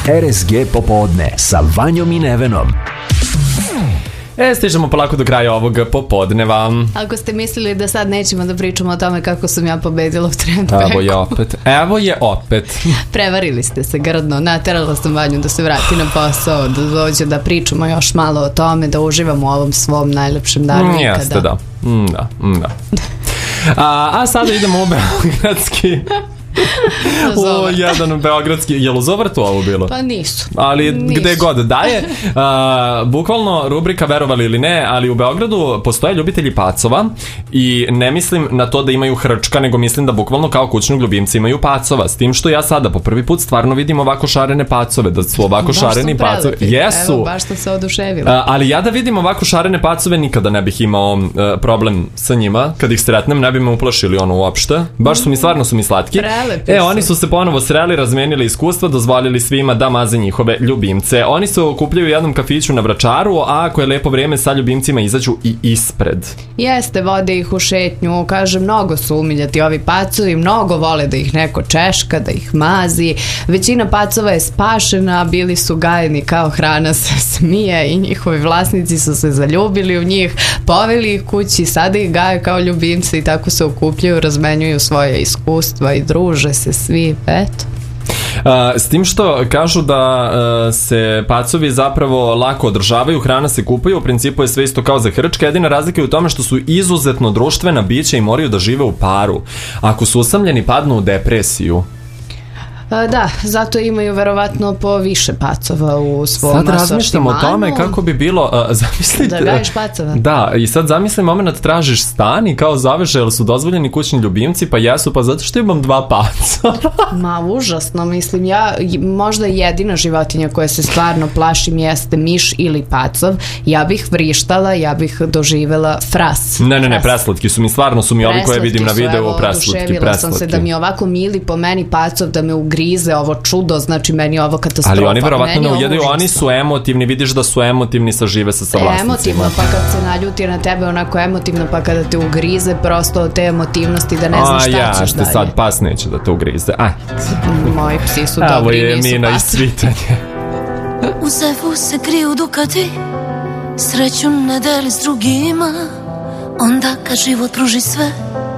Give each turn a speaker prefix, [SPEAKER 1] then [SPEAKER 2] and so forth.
[SPEAKER 1] RSG popodne sa Vanjom i Nevenom.
[SPEAKER 2] Stižemo polako do kraja ovog popodneva.
[SPEAKER 3] Ako ste mislili da sad nećemo da pričamo o tome kako sam ja pobedila u trendbacku.
[SPEAKER 2] Evo je opet.
[SPEAKER 3] Prevarili ste se grdno. Naterala sam Vanju da se vrati na posao, da dođe da pričamo još malo o tome, da uživamo u ovom svom najlepšem danu ikada.
[SPEAKER 2] Jeste, da. A sada idemo u beogradski... jedan beogradski, je li u Zovrtu ovo bilo?
[SPEAKER 3] Pa nisu.
[SPEAKER 2] Ali gde god da je, bukvalno rubrika verovali ili ne, ali u Beogradu postoje ljubitelji pacova i ne mislim na to da imaju hrčka, nego mislim da bukvalno kao kućnog ljubimca imaju pacova, s tim što ja sada po prvi put stvarno vidim ovako šarene pacove, da su ovako šareni pacovi. Jesu.
[SPEAKER 3] Evo, baš sam se oduševila.
[SPEAKER 2] Ali ja da vidim ovako šarene pacove nikada ne bih imao problem sa njima, kad ih sretnem ne bi me uplašili ono uopšte, baš su mi stvarno slatki. Oni su se ponovo sreli, razmenili iskustva, dozvolili svima da maze njihove ljubimce. Oni se okupljaju u jednom kafiću na Vračaru, a ako je lepo vrijeme sa ljubimcima izađu i ispred.
[SPEAKER 3] Jeste, vode ih u šetnju, kaže, mnogo su umiljati ovi pacovi, mnogo vole da ih neko češka, da ih mazi. Većina pacova je spašena, bili su gajeni kao hrana se smije i njihovi vlasnici su se zaljubili u njih, poveli ih kući, sada ih gaje kao ljubimce i tako se okupljaju, razmenjuju svoje iskustva i druže se svi, eto.
[SPEAKER 2] S tim što kažu da se pacovi zapravo lako održavaju, hrana se kupaju, u principu je sve isto kao za hrčke, jedina razlika je u tome što su izuzetno društvena bića i moraju da žive u paru. Ako su usamljeni, padnu u depresiju.
[SPEAKER 3] Da, zato imaju verovatno po više pacova u svom asortimanu.
[SPEAKER 2] Sad razmišljam o tome kako bi bilo, zamislite...
[SPEAKER 3] Da gajiš pacova.
[SPEAKER 2] Da, i sad zamisli moment, tražiš stan i kao zoveš, jel su dozvoljeni kućni ljubimci, pa jesu, pa zato što imam 2 paca.
[SPEAKER 3] Ma, užasno, mislim, ja možda jedina životinja koja se stvarno plašim jeste miš ili pacov. Ja bih vrištala, ja bih doživela fras.
[SPEAKER 2] Ne, preslatki su mi, stvarno su mi ovi koje vidim na videu, preslatki.
[SPEAKER 3] Sam se da mi ovako mili po meni pacov, da me ugrize ovo čudo, znači meni ovo katastrofa.
[SPEAKER 2] Ali oni verovatno ne ujedaju, oni su emotivni, vidiš da su emotivni, sažive se sa vlasnicima.
[SPEAKER 3] Emotivno, pa kad se naljuti na tebe onako emotivno, pa kada te ugrize, prosto od te emotivnosti da ne znaš šta ćeš dalje.
[SPEAKER 2] Sad pas neće da te ugrize.
[SPEAKER 3] Moji psi su dobri, nisu pas.
[SPEAKER 2] Ovo je Mina iscvitanje.
[SPEAKER 4] U zefu se kriju dukati, sreću ne deli s drugima, onda kad život pruži sve,